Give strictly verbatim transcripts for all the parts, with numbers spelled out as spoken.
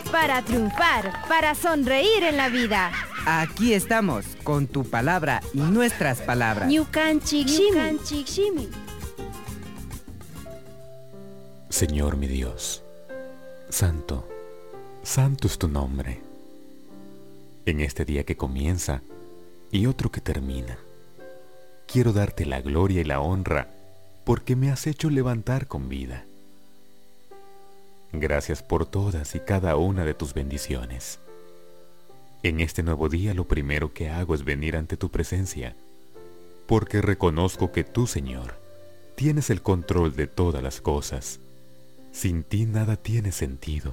para triunfar, para sonreír en la vida. Aquí estamos, con tu palabra y nuestras palabras. Ñukanchik shimi. Señor mi Dios, santo, santo es tu nombre. En este día que comienza y otro que termina, quiero darte la gloria y la honra porque me has hecho levantar con vida. Gracias por todas y cada una de tus bendiciones. En este nuevo día lo primero que hago es venir ante tu presencia, porque reconozco que tú, Señor, tienes el control de todas las cosas. Sin ti nada tiene sentido.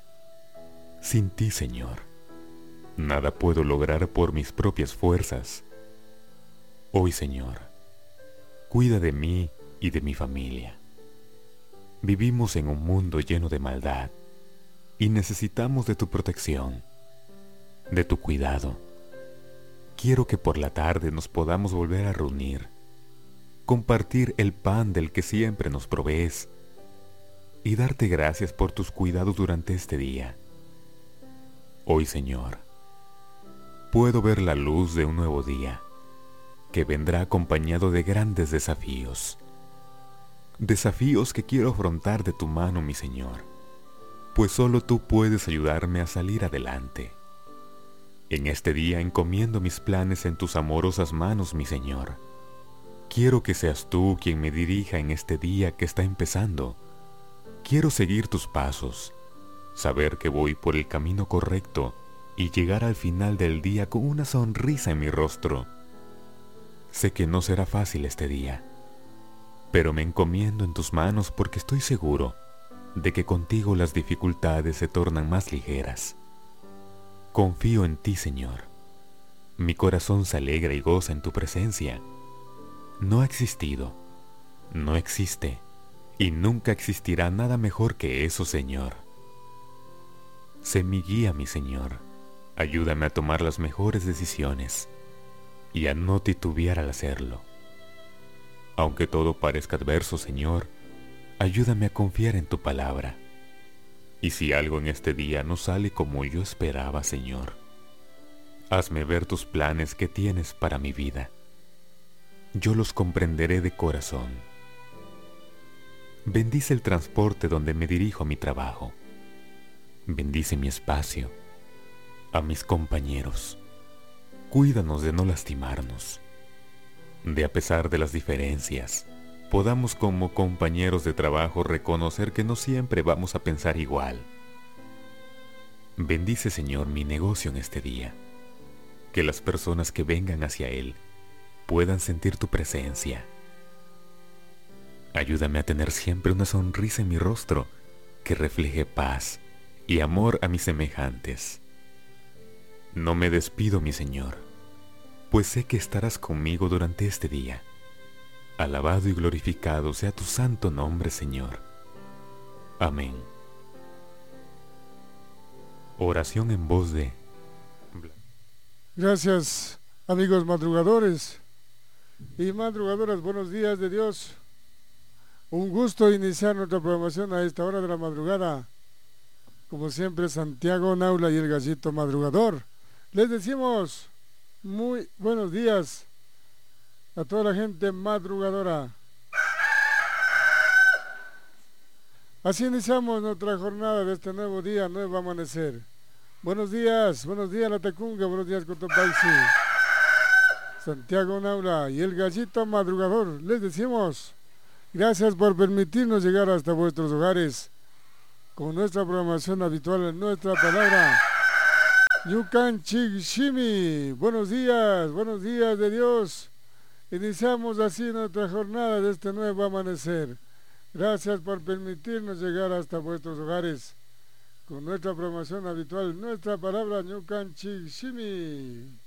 Sin ti, Señor, nada puedo lograr por mis propias fuerzas. Hoy, Señor, cuida de mí y de mi familia. Vivimos en un mundo lleno de maldad y necesitamos de tu protección, de tu cuidado. Quiero que por la tarde nos podamos volver a reunir, compartir el pan del que siempre nos provees y darte gracias por tus cuidados durante este día. Hoy, Señor, puedo ver la luz de un nuevo día que vendrá acompañado de grandes desafíos. Desafíos que quiero afrontar de tu mano, mi Señor, pues solo tú puedes ayudarme a salir adelante. En este día encomiendo mis planes en tus amorosas manos, mi Señor. Quiero que seas tú quien me dirija en este día que está empezando. Quiero seguir tus pasos, saber que voy por el camino correcto y llegar al final del día con una sonrisa en mi rostro. Sé que no será fácil este día, pero me encomiendo en tus manos porque estoy seguro de que contigo las dificultades se tornan más ligeras. Confío en ti, Señor. Mi corazón se alegra y goza en tu presencia. No ha existido, no existe y nunca existirá nada mejor que eso, Señor. Sé mi guía, mi Señor. Ayúdame a tomar las mejores decisiones y a no titubear al hacerlo. Aunque todo parezca adverso, Señor, ayúdame a confiar en tu palabra. Y si algo en este día no sale como yo esperaba, Señor, hazme ver tus planes que tienes para mi vida. Yo los comprenderé de corazón. Bendice el transporte donde me dirijo a mi trabajo. Bendice mi espacio, a mis compañeros. Cuídanos de no lastimarnos. De a pesar de las diferencias, podamos como compañeros de trabajo reconocer que no siempre vamos a pensar igual. Bendice, Señor, mi negocio en este día. Que las personas que vengan hacia él puedan sentir tu presencia. Ayúdame a tener siempre una sonrisa en mi rostro que refleje paz y amor a mis semejantes. No me despido, mi Señor, pues sé que estarás conmigo durante este día. Alabado y glorificado sea tu santo nombre, Señor. Amén. Oración en voz de... Gracias, amigos madrugadores y madrugadoras, buenos días de Dios. Un gusto iniciar nuestra programación a esta hora de la madrugada. Como siempre, Santiago Naula y el Gallito Madrugador. Les decimos muy buenos días a toda la gente madrugadora. Así iniciamos nuestra jornada de este nuevo día, nuevo amanecer. Buenos días, buenos días La Tacunga, buenos días Cotopaxi, Santiago Naula y el Gallito Madrugador. Les decimos gracias por permitirnos llegar hasta vuestros hogares con nuestra programación habitual en nuestra palabra. Ñukanchik shimi. Buenos días, buenos días de Dios. Iniciamos así nuestra jornada de este nuevo amanecer. Gracias por permitirnos llegar hasta vuestros hogares con nuestra programación habitual, nuestra palabra Ñukanchik shimi.